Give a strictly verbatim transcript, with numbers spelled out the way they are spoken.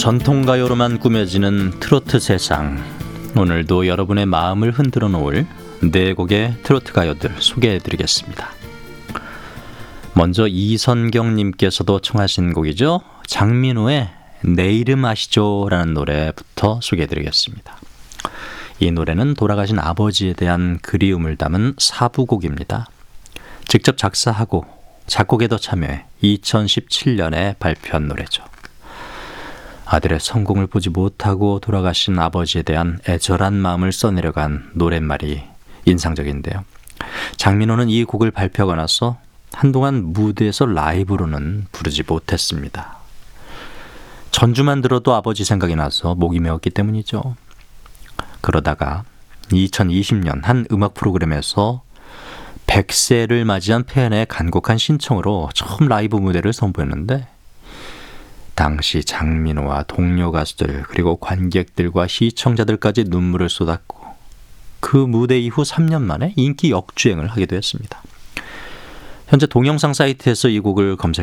전통가요로만 꾸며지는 트로트 세상. 오늘도 여러분의 마음을 흔들어 놓을 네 곡의 트로트 가요들 소개해드리겠습니다. 먼저 이선경님께서도 청하신 곡이죠. 장민호의 내 이름 아시죠? 라는 노래부터 소개해드리겠습니다. 이 노래는 돌아가신 아버지에 대한 그리움을 담은 사부곡입니다. 직접 작사하고 작곡에도 참여해 이천십칠 년에 발표한 노래죠. 아들의 성공을 보지 못하고 돌아가신 아버지에 대한 애절한 마음을 써내려간 노랫말이 인상적인데요. 장민호는 이 곡을 발표하고 나서 한동안 무대에서 라이브로는 부르지 못했습니다. 전주만 들어도 아버지 생각이 나서 목이 메었기 때문이죠. 그러다가 이천이십 년 한 음악 프로그램에서 백 세를 맞이한 팬의 간곡한 신청으로 처음 라이브 무대를 선보였는데, 당시 장민호와 동료 가수들 그리고 관객들과 시청자들까지 눈물을 쏟았고, 그 무대 이후 삼 년 만에 인기 역주행을 하기도 했습니다. 현재 동영상 사이트에서 이 곡을 검색하면